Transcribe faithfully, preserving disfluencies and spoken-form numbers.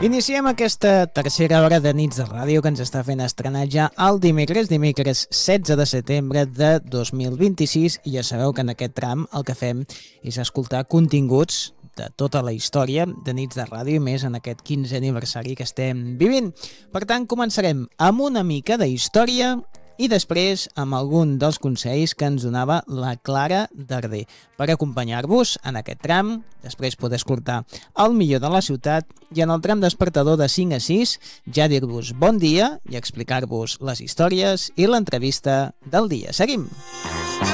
Iniciem aquesta tercera hora de Nits de Ràdio que ens està fent estrenar ja el dimecres, dimecres setze de setembre de dos mil vint-i-sis, i ja sabeu que en aquest tram el que fem és escoltar continguts de tota la història de Nits de Ràdio, i més en aquest quinzè aniversari que estem vivint. Per tant, començarem amb una mica de història i després amb algun dels consells que ens donava la Clara Darder per acompanyar-vos en aquest tram, després poder escoltar el millor de la ciutat i en el tram despertador de cinc a sis ja dir-vos bon dia i explicar-vos les històries i l'entrevista del dia. Seguim!